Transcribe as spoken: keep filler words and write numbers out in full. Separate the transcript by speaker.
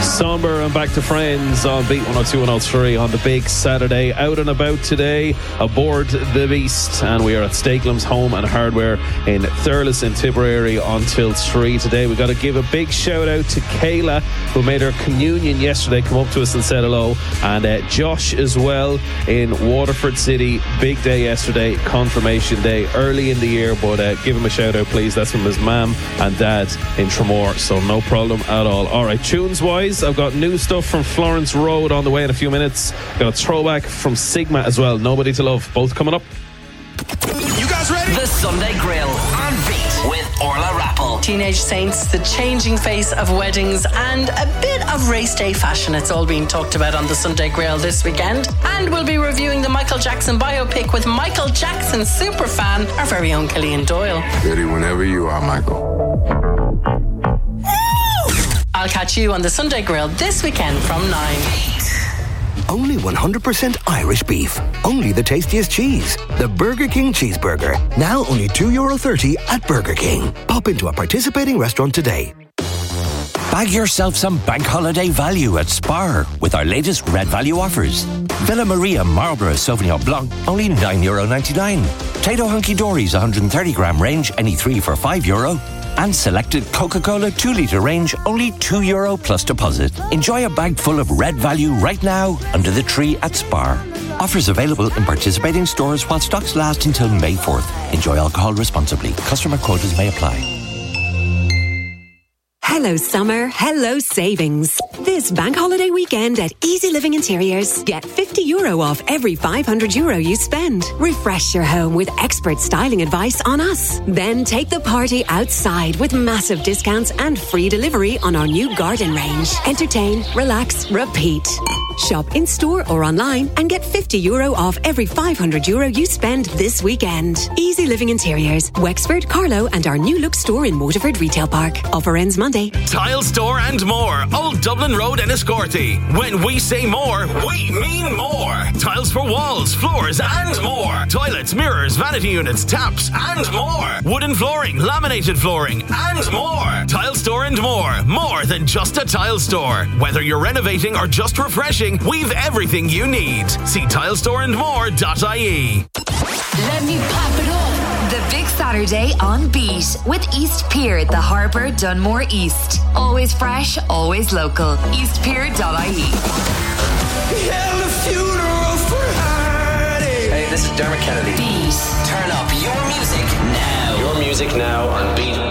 Speaker 1: Somber and Back to Friends on Beat one oh two, one oh three on the big Saturday. Out and about today, aboard the Beast, and we are at Stakelyms Home and Hardware in Thurles in Tipperary until three today. We've got to give a big shout out to Kayla, who made her communion yesterday, come up to us and said hello, and uh, Josh as well in Waterford City. Big day yesterday, confirmation day, early in the year, but uh, give him a shout out please. That's from his mum and dad in Tramore, so no problem at all. Alright, tunes wise, I've got new stuff from Florence Road on the way in a few minutes. Got a throwback from Sigma as well, Nobody to Love, both coming up.
Speaker 2: You guys ready?
Speaker 3: The Sunday Grill on Beat with Orla Rappel.
Speaker 4: Teenage Saints, the changing face of weddings, and a bit of race day fashion. It's all being talked about on the Sunday Grill this weekend. And we'll be reviewing the Michael Jackson biopic with Michael Jackson superfan, our very own Killian Doyle.
Speaker 5: Ready whenever you are, Michael.
Speaker 4: I'll catch you on the Sunday Grill this weekend from nine.
Speaker 6: Only one hundred percent Irish beef. Only the tastiest cheese. The Burger King Cheeseburger. Now only two euro thirty at Burger King. Pop into a participating restaurant today.
Speaker 7: Bag yourself some bank holiday value at Spar with our latest Red Value offers. Villa Maria Marlborough Sauvignon Blanc, only nine euro ninety-nine. Tato Hunky Dory's one hundred thirty gram range, any three for five euro. And selected Coca-Cola two litre range, only two euro plus deposit. Enjoy a bag full of Red Value right now under the tree at Spar. Offers available in participating stores while stocks last until May fourth. Enjoy alcohol responsibly. Customer quotas may apply.
Speaker 8: Hello summer, hello savings. This bank holiday weekend at Easy Living Interiors, get fifty euro off every five hundred euro you spend. Refresh your home with expert styling advice on us. Then take the party outside with massive discounts and free delivery on our new garden range. Entertain, relax, repeat. Shop in store or online and get fifty euro off every five hundred euro you spend this weekend. Easy Living Interiors, Wexford, Carlow and our new look store in Waterford Retail Park. Offer ends Monday.
Speaker 2: Tile Store and more, Old Dublin Road in Escorty. When we say more, we mean more. Tiles for walls, floors and more. Toilets, mirrors, vanity units, taps and more. Wooden flooring, laminated flooring and more. Tile Store and more. More than just a tile store. Whether you're renovating or just refreshing, we've everything you need. See tile store and more dot I E.
Speaker 9: Let me pop it up. The Big Saturday on Beat with East Pier, the Harbour, Dunmore East. Always fresh, always local. east pier dot I E.
Speaker 3: Hey, this is Dermot Kennedy.
Speaker 9: Beat.
Speaker 3: Turn up your music now.
Speaker 10: Your music now on Beat